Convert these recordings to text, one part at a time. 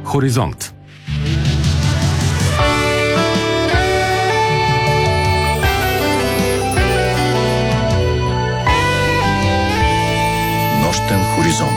Хоризонт. Нощен хоризонт.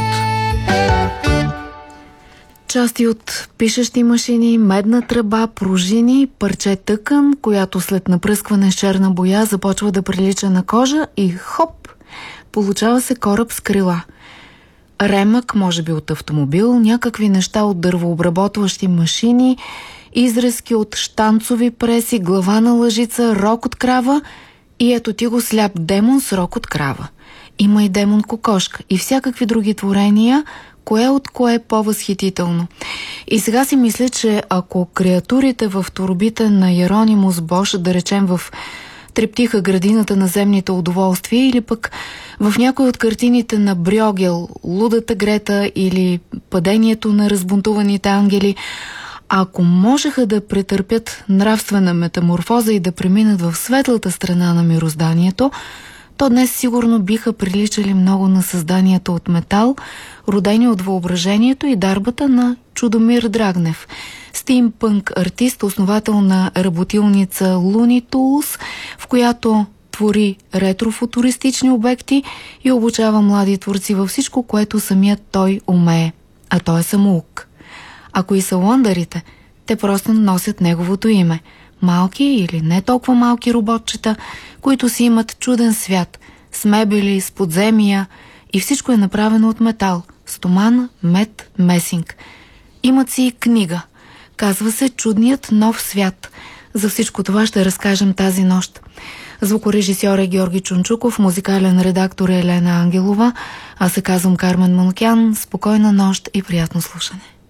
Части от пишещи машини, медна тръба, пружини, парче тъкан, която след напръскване с черна боя започва да прилича на кожа и хоп, получава се кораб с крила. Ремък, може би от автомобил, някакви неща от дървообработващи машини, изрезки от щанцови преси, глава на лъжица, рог от крава и ето ти го сляп демон с рог от крава. Има и демон кокошка и всякакви други творения, кое от кое е по-възхитително. И сега си мисля, че ако креатурите в торбите на Яронимус Бош, да речем в Трептиха градината на земните удоволствия или пък в някои от картините на Брьогел, Лудата Грета или Падението на разбунтуваните ангели, ако можеха да претърпят нравствена метаморфоза и да преминат в светлата страна на мирозданието, то днес сигурно биха приличали много на създанията от метал, родени от въображението и дарбата на Чудомир Драгнев, стимпънк артист, основател на работилница Looney Tools, в която твори ретрофутуристични обекти и обучава млади творци във всичко, което самият той умее. А той е самоук. Ако и са лъндарите, те просто носят неговото име. Малки или не толкова малки роботчета, които си имат чуден свят, с мебели, с подземия и всичко е направено от метал, стомана, мед, месинг. Имат си и книга. Казва се "Чудният нов свят". За всичко това ще разкажем тази нощ. Звукорежисьор е Георги Чунчуков, музикален редактор е Елена Ангелова. Аз се казвам Кармен Манукян. Спокойна нощ и приятно слушане.